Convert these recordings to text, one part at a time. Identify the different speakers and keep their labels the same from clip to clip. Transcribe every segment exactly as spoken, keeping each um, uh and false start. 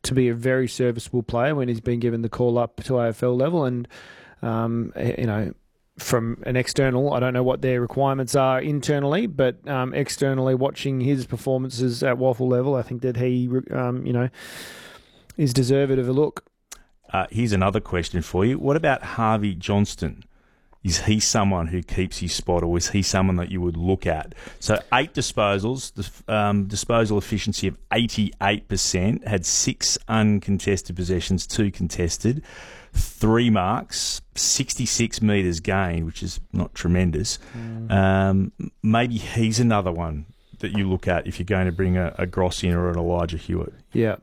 Speaker 1: to be a very serviceable player when he's been given the call up to A F L level. And, um, you know, from an external, I don't know what their requirements are internally, but um, externally watching his performances at waffle level, I think that he, um, you know, is deserved of a look.
Speaker 2: Uh, here's another question for you. What about Harvey Johnston? Is he someone who keeps his spot, or is he someone that you would look at? So eight disposals, um, disposal efficiency of eighty-eight percent, had six uncontested possessions, two contested, three marks, sixty-six metres gained, which is not tremendous. Mm. Um, maybe he's another one that you look at if you're going to bring a, a Gross in or an Elijah Hewitt.
Speaker 1: Yeah.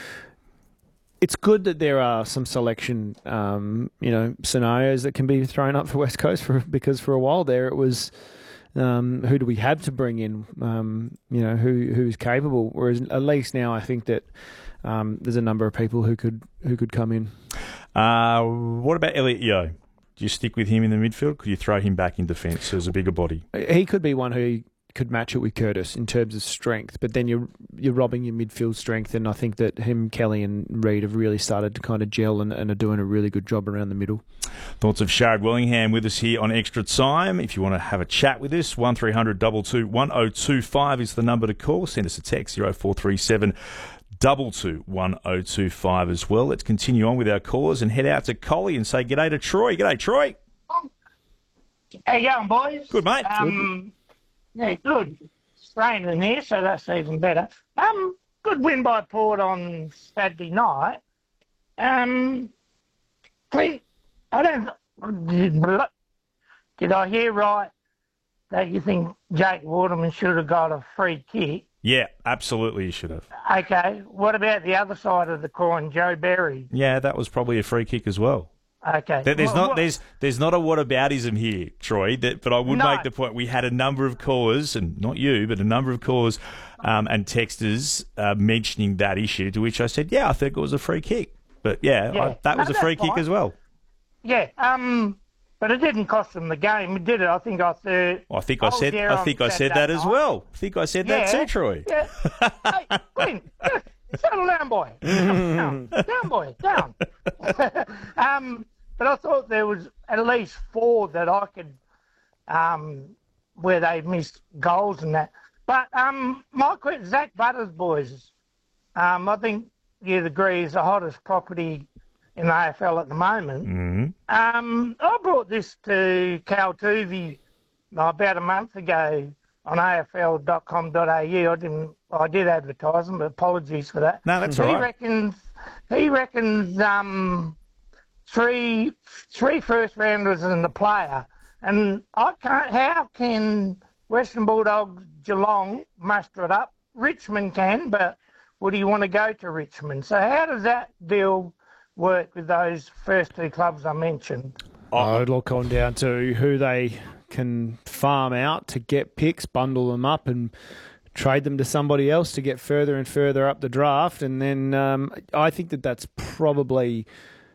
Speaker 1: It's good that there are some selection, um, you know, scenarios that can be thrown up for West Coast for, because for a while there it was, um, who do we have to bring in, um, you know, who who's capable. Whereas at least now I think that um, there's a number of people who could who could come in.
Speaker 2: Uh, what about Elliot Yeo? Do you stick with him in the midfield? Could you throw him back in defence as a bigger body?
Speaker 1: He could be one who could match it with Curtis in terms of strength, but then you're you're robbing your midfield strength, and I think that him, Kelly and Reid have really started to kind of gel and, and are doing a really good job around the middle.
Speaker 2: Thoughts of Sharad Wellingham with us here on Extra Time. If you want to have a chat with us, one three hundred two two one oh two five is the number to call. Send us a text, zero four three seven two two one oh two five as well. Let's continue on with our callers and head out to Collie and say g'day to Troy. G'day, Troy.
Speaker 3: How you going, boys?
Speaker 2: Good, mate.
Speaker 3: Um, good. Yeah, good. It's raining here, so that's even better. Um, good win by Port on Saturday night. Um, Clint, I don't. Did, did I hear right that you think Jake Waterman should have got a free kick?
Speaker 2: Yeah, absolutely, you should have.
Speaker 3: Okay. What about the other side of the coin, Joe Berry?
Speaker 2: Yeah, that was probably a free kick as well.
Speaker 3: Okay.
Speaker 2: There, there's
Speaker 3: what,
Speaker 2: not
Speaker 3: what?
Speaker 2: there's there's not a whataboutism here, Troy. That, but I would
Speaker 3: No.
Speaker 2: make the point. We had a number of callers, and not you, but a number of callers um, and texters uh, mentioning that issue. To which I said, yeah, I think it was a free kick. But yeah,
Speaker 3: Yeah.
Speaker 2: I, that
Speaker 3: No,
Speaker 2: was a
Speaker 3: that's
Speaker 2: free kick
Speaker 3: fine.
Speaker 2: as well.
Speaker 3: Yeah. Um, but it didn't cost them the game, did it? I think I said.
Speaker 2: I think I
Speaker 3: was
Speaker 2: said
Speaker 3: there
Speaker 2: I
Speaker 3: on
Speaker 2: think I said
Speaker 3: Saturday
Speaker 2: that as
Speaker 3: night.
Speaker 2: well. I think I said that
Speaker 3: Yeah.
Speaker 2: too, Troy.
Speaker 3: Yeah. Hey, Clint, settle down, boy. Down, down, boy, down. um, but I thought there was at least four that I could, um, where they missed goals and that. But um, my question, Zach Butters, boys. Um, I think you'd agree is the hottest property in the A F L at the moment.
Speaker 2: Mm-hmm.
Speaker 3: Um, I brought this to Cal Tuvey about a month ago on A F L dot com dot A U. I didn't, I did advertise them, but apologies for that.
Speaker 2: No, that's
Speaker 3: he
Speaker 2: all right.
Speaker 3: reckons he reckons um, three three first rounders and the player, and I can't. How can Western Bulldogs Geelong muster it up? Richmond can, but would he want to go to Richmond? So how does that deal work with those first two clubs I mentioned?
Speaker 1: Oh, it'll all come down to who they can farm out to get picks, bundle them up and trade them to somebody else to get further and further up the draft. And then um, I think that that's probably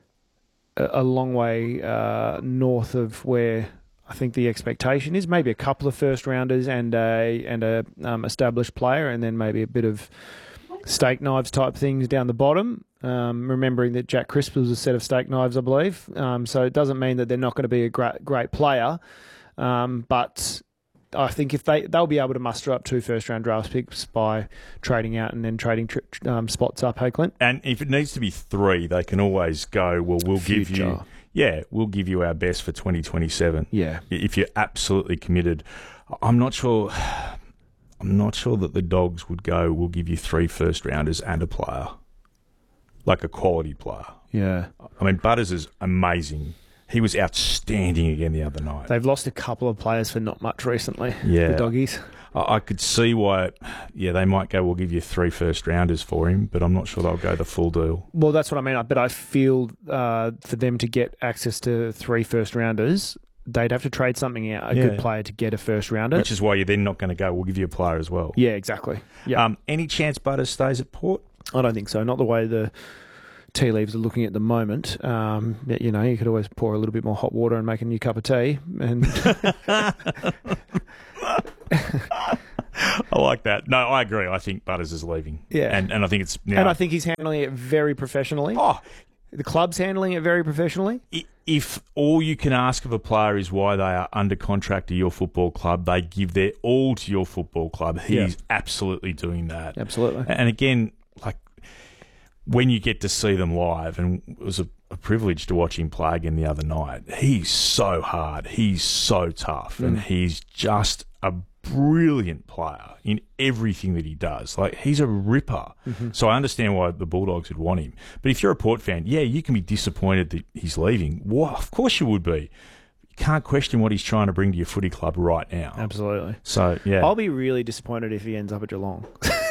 Speaker 1: a, a long way uh, north of where I think the expectation is. Maybe a couple of first rounders and a, and a um, established player, and then maybe a bit of steak knives type things down the bottom. Um, remembering that Jack Crisp was a set of steak knives, I believe. Um, so it doesn't mean that they're not going to be a great, great player. Um, but I think if they, they'll be able to muster up two first round draft picks by trading out and then trading tr- um, spots up, hey Clint?
Speaker 2: And if it needs to be three, they can always go, well, we'll give
Speaker 1: Future.
Speaker 2: you, yeah, we'll give you our best for twenty twenty-seven.
Speaker 1: Yeah.
Speaker 2: If you're absolutely committed. I'm not sure, I'm not sure that the Dogs would go, we'll give you three first rounders and a player. Like a quality player.
Speaker 1: Yeah.
Speaker 2: I mean, Butters is amazing. He was outstanding again the other night.
Speaker 1: They've lost a couple of players for not much recently,
Speaker 2: Yeah.
Speaker 1: the Doggies.
Speaker 2: I, I could see why, yeah, they might go, we'll give you three first rounders for him, but I'm not sure they'll go the full deal.
Speaker 1: Well, that's what I mean. But I feel uh, for them to get access to three first rounders, they'd have to trade something out, a
Speaker 2: Yeah.
Speaker 1: good player to get a first rounder.
Speaker 2: Which is why you're then not going to go, we'll give you a player as well.
Speaker 1: Yeah, exactly. Yeah.
Speaker 2: Um, any chance Butters stays at Port?
Speaker 1: I don't think so. Not the way the tea leaves are looking at the moment. Um, you know, you could always pour a little bit more hot water and make a new cup of tea. And
Speaker 2: I like that. No, I agree. I think Butters is leaving.
Speaker 1: Yeah.
Speaker 2: And and I think it's now.
Speaker 1: And I think he's handling it very professionally.
Speaker 2: Oh,
Speaker 1: The club's handling it very professionally.
Speaker 2: i- if all you can ask of a player is why they are under contract to your football club, they give their all to your football club. He's
Speaker 1: Yeah.
Speaker 2: absolutely doing that.
Speaker 1: Absolutely.
Speaker 2: And again, like when you get to see them live, and it was a, a privilege to watch him play again the other night. He's so hard. He's so tough, and he's just a brilliant player in everything that he does. Like, he's a ripper. Mm-hmm. So I understand why the Bulldogs would want him. But if you're a Port fan, yeah, you can be disappointed that he's leaving. Well, of course you would be. You can't question what he's trying to bring to your footy club right now.
Speaker 1: Absolutely.
Speaker 2: So, yeah.
Speaker 1: I'll be really disappointed if he ends up at Geelong.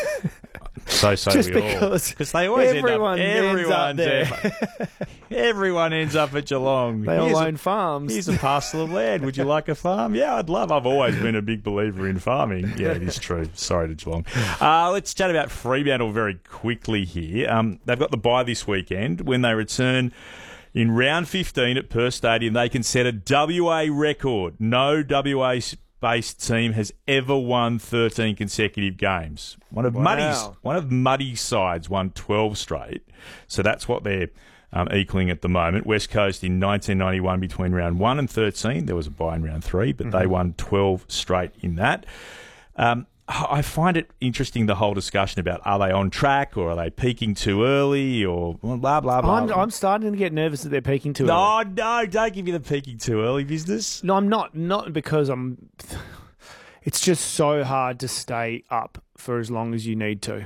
Speaker 2: So, so
Speaker 1: Just
Speaker 2: we all.
Speaker 1: because
Speaker 2: Because they always
Speaker 1: everyone
Speaker 2: end up...
Speaker 1: ends up
Speaker 2: there. Everyone ends up at Geelong.
Speaker 1: They all
Speaker 2: Here's a-
Speaker 1: own farms.
Speaker 2: Here's a parcel of land. Would you like a farm? Yeah, I'd love. I've always been a big believer in farming. Yeah, it is true. Sorry to Geelong. Uh, let's chat about Fremantle very quickly here. Um, they've got the bye this weekend. When they return in round fifteen at Perth Stadium, they can set a W A record. No W A-based team has ever won thirteen consecutive games. One of
Speaker 1: Wow.
Speaker 2: Muddy's one of Muddy's sides won twelve straight. So that's what they're Um, equaling at the moment. West Coast in nineteen ninety-one between round one and thirteen. There was a bye in round three, but mm-hmm. they won twelve straight in that. Um, I find it interesting, the whole discussion about are they on track or are they peaking too early or blah, blah, blah.
Speaker 1: I'm, I'm starting to get nervous that they're peaking too
Speaker 2: no,
Speaker 1: early.
Speaker 2: No, no, don't give me the peaking too early business.
Speaker 1: No, I'm not. Not because I'm... It's just so hard to stay up for as long as you need to.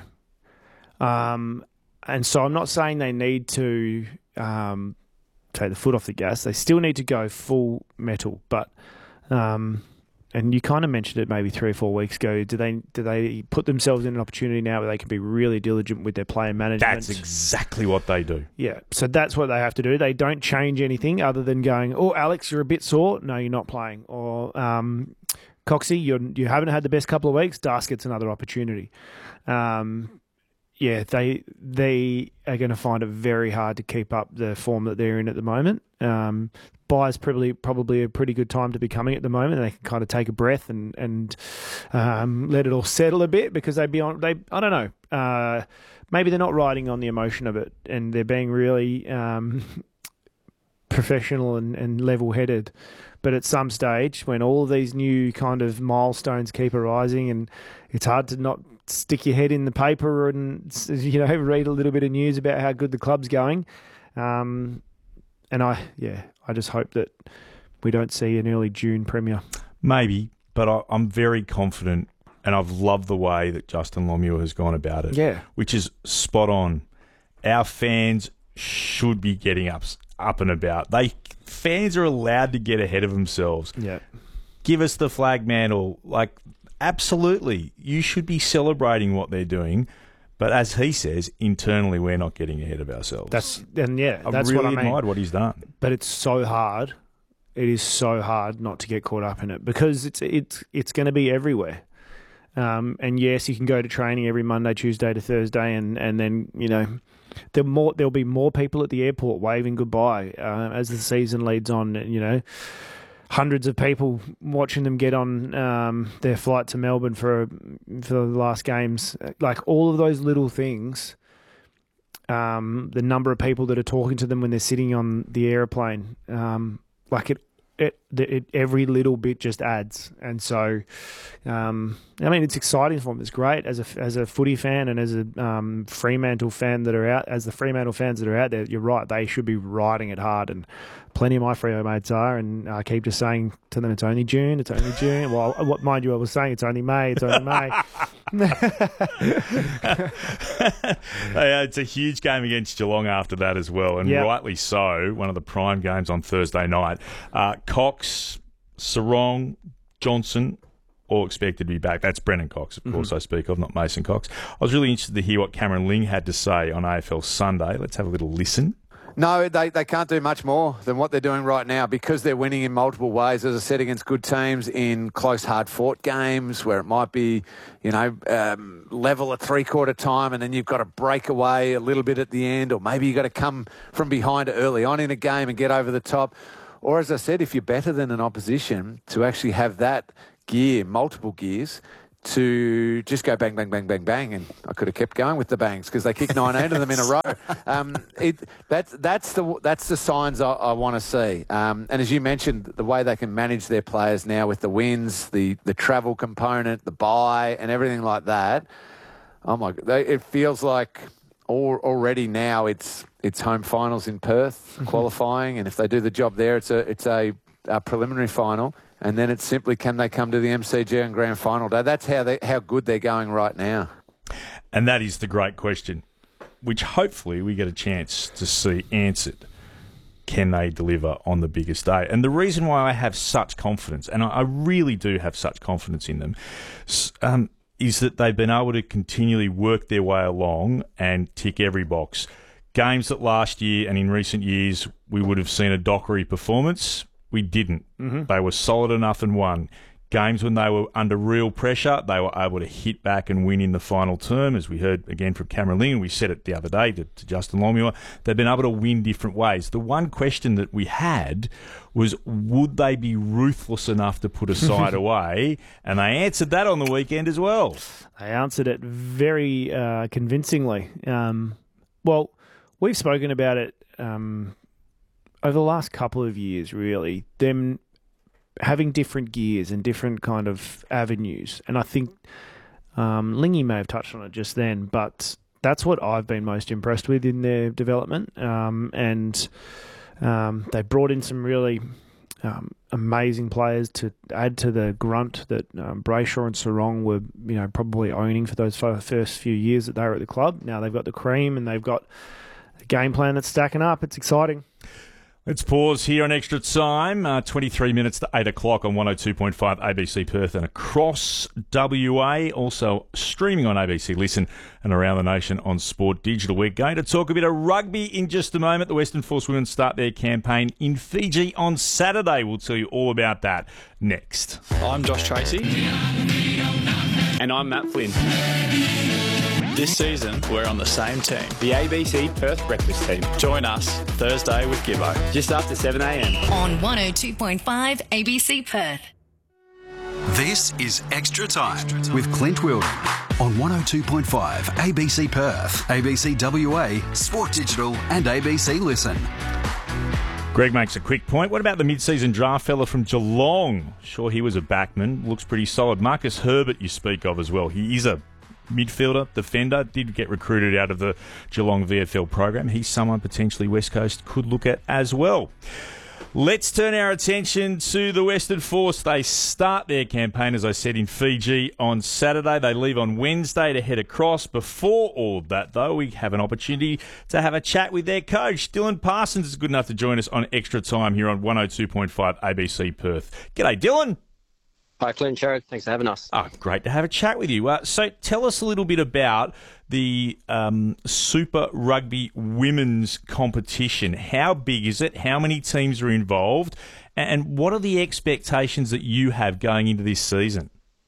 Speaker 1: Um... And so I'm not saying they need to um, take the foot off the gas. They still need to go full metal. But um, and you kind of mentioned it maybe three or four weeks ago. Do they do they put themselves in an opportunity now where they can be really diligent with their player management?
Speaker 2: That's exactly what they do.
Speaker 1: Yeah. So that's what they have to do. They don't change anything other than going, oh, Alex, you're a bit sore. No, you're not playing. Or um, Coxie, you're, you haven't had the best couple of weeks. Das gets another opportunity. Um Yeah, they they are going to find it very hard to keep up the form that they're in at the moment. Um, bye is probably probably a pretty good time to be coming at the moment. They can kind of take a breath and and um, let it all settle a bit because they be on they I don't know uh, maybe they're not riding on the emotion of it and they're being really um, professional and, and level headed. But at some stage, when all of these new kind of milestones keep arising, and it's hard to not stick your head in the paper and, you know, read a little bit of news about how good the club's going. Um, and I, yeah, I just hope that we don't see an early June premiere.
Speaker 2: Maybe, but I, I'm very confident, and I've loved the way that Justin Longmuir has gone about it.
Speaker 1: Yeah.
Speaker 2: Which is spot on. Our fans should be getting up, up and about. They fans are allowed to get ahead of themselves.
Speaker 1: Yeah.
Speaker 2: Give us the flag mantle. Like, absolutely. You should be celebrating what they're doing. But as he says, internally, we're not getting ahead of ourselves.
Speaker 1: That's and yeah,
Speaker 2: I've
Speaker 1: that's
Speaker 2: really
Speaker 1: what I mean.
Speaker 2: admired what he's done.
Speaker 1: But it's so hard. It is so hard not to get caught up in it because it's it's it's going to be everywhere. Um, and yes, you can go to training every Monday, Tuesday to Thursday, and, and then you know there more there'll be more people at the airport waving goodbye uh, as the season leads on. You know, hundreds of people watching them get on um, their flight to Melbourne for for the last games. Like all of those little things. Um, the number of people that are talking to them when they're sitting on the airplane, um, like it, it, it, every little bit just adds. And so, um, I mean, it's exciting for them. It's great as a as a footy fan and as a um, Fremantle fan that are out. As the Fremantle fans that are out there, you're right. They should be riding it hard, and plenty of my Freo mates are. And I keep just saying to them, "It's only June. It's only June." Well, what mind you, I was saying it's only May. It's only May.
Speaker 2: Yeah, it's a huge game against Geelong after that as well, and
Speaker 1: yep.
Speaker 2: rightly so. One of the prime games on Thursday night. Uh, Cox, Sarong, Johnson, all expected to be back. That's Brennan Cox, of course, mm-hmm. I speak of, not Mason Cox. I was really interested to hear what Cameron Ling had to say on A F L Sunday. Let's have a little listen.
Speaker 4: No, they, they can't do much more than what they're doing right now because they're winning in multiple ways, as I said, against good teams in close, hard-fought games where it might be, you know, um, level at three-quarter time and then you've got to break away a little bit at the end, or maybe you've got to come from behind early on in a game and get over the top. Or, as I said, if you're better than an opposition, to actually have that gear, multiple gears, to just go bang, bang, bang, bang, bang, and I could have kept going with the bangs because they kicked nineteen of them in a row. Um, it, that's that's the that's the signs I, I want to see. Um, and as you mentioned, the way they can manage their players now with the wins, the the travel component, the bye, and everything like that. Oh my! They, it feels like all, already now it's it's home finals in Perth qualifying, and if they do the job there, it's a it's a, a preliminary final. And then it's simply, can they come to the M C G and grand final day? That's how they, how good they're going right now.
Speaker 2: And that is the great question, which hopefully we get a chance to see answered. Can they deliver on the biggest day? And the reason why I have such confidence, and I really do have such confidence in them, um, is that they've been able to continually work their way along and tick every box. Games that last year and in recent years we would have seen a Dockery performance. We didn't. Mm-hmm. They were solid enough and won. Games when they were under real pressure, they were able to hit back and win in the final term, as we heard again from Cameron Ling, and we said it the other day to, to Justin Longmuir. They've been able to win different ways. The one question that we had was, would they be ruthless enough to put a side away? And they answered that on the weekend as well.
Speaker 1: They answered it very uh, convincingly. Um, well, we've spoken about it um, over the last couple of years, really, them having different gears and different kind of avenues. And I think um, Lingy may have touched on it just then, but that's what I've been most impressed with in their development. Um, and um, they brought in some really um, amazing players to add to the grunt that um, Brayshaw and Sarong were, you know, probably owning for those first few years that they were at the club. Now they've got the cream and they've got a game plan that's stacking up. It's exciting.
Speaker 2: Let's pause here on Extra Time. Uh, twenty-three minutes to eight o'clock on one oh two point five A B C Perth and across W A. Also streaming on A B C Listen and around the nation on Sport Digital. We're going to talk a bit of rugby in just a moment. The Western Force women start their campaign in Fiji on Saturday. We'll tell you all about that next.
Speaker 5: I'm Josh Tracy.
Speaker 6: And I'm Matt Flynn.
Speaker 5: This season, we're on the same team.
Speaker 6: The A B C Perth Breakfast Team.
Speaker 5: Join us Thursday with Gibbo.
Speaker 6: Just after seven a.m.
Speaker 7: on one oh two point five A B C Perth.
Speaker 8: This is Extra Time with Clint Wilden on one oh two point five A B C Perth, A B C W A, Sport Digital and A B C Listen.
Speaker 2: Greg makes a quick point. What about the mid-season draft fella from Geelong? Sure, he was a backman. Looks pretty solid. Marcus Herbert you speak of as well. He is a midfielder, defender, did get recruited out of the Geelong V F L program. He's someone potentially West Coast could look at as well. Let's turn our attention to the Western Force. They start their campaign, as I said, in Fiji on Saturday. They leave on Wednesday to head across. Before all of that, though, we have an opportunity to have a chat with their coach. Dylan Parsons is good enough to join us on Extra Time here on one oh two point five A B C Perth. G'day, Dylan.
Speaker 9: Hi, Clint, Jared. Thanks for having us.
Speaker 2: Oh, great to have a chat with you. Uh, so tell us a little bit about the um, Super Rugby Women's Competition. How big is it? How many teams are involved? And what are the expectations that you have going into this season?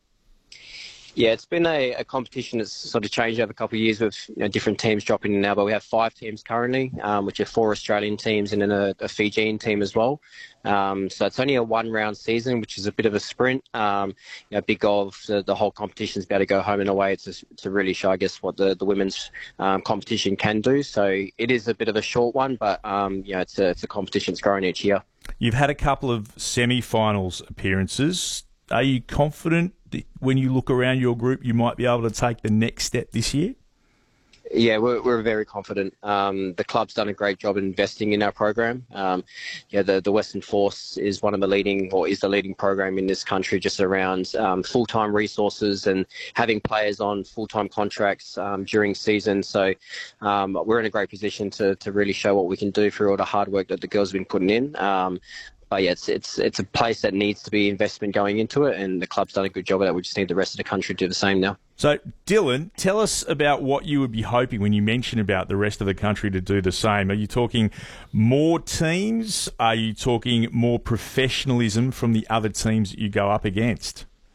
Speaker 9: Yeah, it's been a, a competition that's sort of changed over a couple of years with you know, different teams dropping in now, but we have five teams currently, um, which are four Australian teams and then a, a Fijian team as well. Um, so it's only a one-round season, which is a bit of a sprint. Um, you know, big goal of the, the whole competition is to be able to go home and away to, to really show, I guess, what the, the women's um, competition can do. So it is a bit of a short one, but um, you know, it's a, it's a competition that's growing each year.
Speaker 2: You've had a couple of semi-finals appearances. Are you confident that when you look around your group, you might be able to take the next step this year?
Speaker 9: Yeah, we're, we're very confident. Um, the club's done a great job investing in our program. Um, yeah, the, the Western Force is one of the leading, or is the leading program in this country, just around um, full-time resources and having players on full-time contracts um, during season. So um, we're in a great position to, to really show what we can do through all the hard work that the girls have been putting in. Um, But yeah, it's it's it's a place that needs to be investment going into it, and the club's done a good job of that. We just need the rest of the country to do the same now.
Speaker 2: So, Dylan, tell us about what you would be hoping when you mention about the rest of the country to do the same. Are you talking more teams? Are you talking more professionalism from the other teams that you go up against?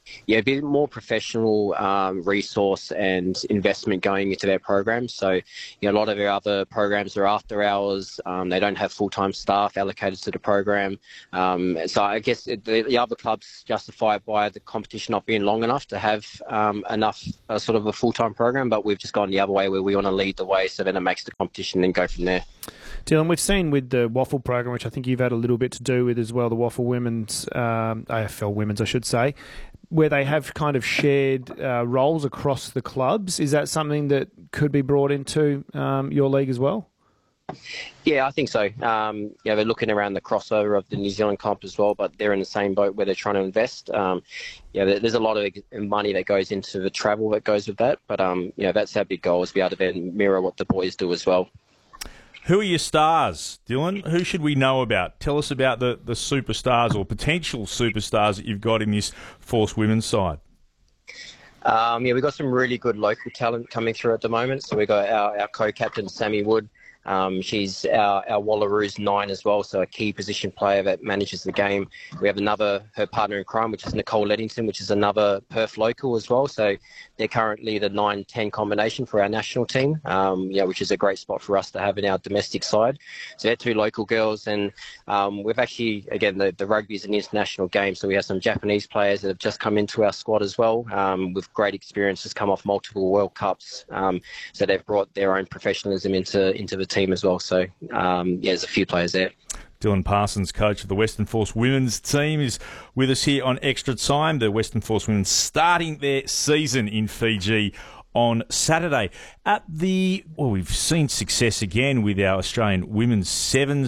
Speaker 9: Yeah, a bit more professional um, resource and investment going into their programs. So, you know, a lot of our other programs are after hours. Um, they don't have full-time staff allocated to the program. Um, so I guess the, the other clubs justify it by the competition not being long enough to have um, enough uh, sort of a full-time program. But we've just gone the other way where we want to lead the way, so then it makes the competition and go from there.
Speaker 1: Dylan, we've seen with the Waffle program, which I think you've had a little bit to do with as well, the Waffle Women's, um, A F L Women's, I should say, where they have kind of shared uh, roles across the clubs. Is that something that could be brought into um, your league as well?
Speaker 9: Yeah, I think so. Um, yeah, they're looking around the crossover of the New Zealand comp as well, but they're in the same boat where they're trying to invest. Um, yeah, there's a lot of money that goes into the travel that goes with that, but um, you know, that's our big goal, is to be able to then mirror what the boys do as well.
Speaker 2: Who are your stars, Dylan? Who should we know about? Tell us about the, the superstars or potential superstars that you've got in this Force women's side.
Speaker 9: Um, yeah, we've got some really good local talent coming through at the moment. So we've got our, our co-captain, Sammy Wood. Um, she's our, our Wallaroos nine as well, so a key position player that manages the game. We have another, her partner in crime, which is Nicole Leddington, which is another Perth local as well. So they're currently the nine ten combination for our national team, um, yeah, which is a great spot for us to have in our domestic side. So they're two local girls, and um, we've actually, again, the, the rugby is an international game, so we have some Japanese players that have just come into our squad as well, um, with great experiences, come off multiple World Cups. Um, so they've brought their own professionalism into, into the team as well. So, um, yeah, there's a few players there.
Speaker 2: Dylan Parsons, coach of the Western Force women's team, is with us here on Extra Time. The Western Force women starting their season in Fiji on Saturday. At the, well, we've seen success again with our Australian women's sevens